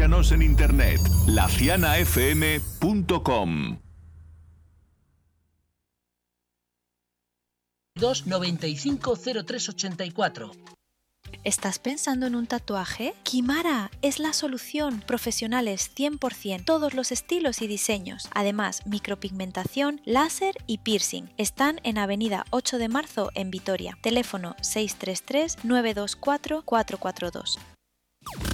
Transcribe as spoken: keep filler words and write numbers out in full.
Búscanos en internet, la ciana f m punto com. dos noventa y cinco cero tres ochenta y cuatro. ¿Estás pensando en un tatuaje? Kimara es la solución. Profesionales cien por ciento, todos los estilos y diseños. Además, micropigmentación, láser y piercing. Están en Avenida ocho de marzo en Vitoria. Teléfono seis tres tres nueve dos cuatro cuatro cuatro dos.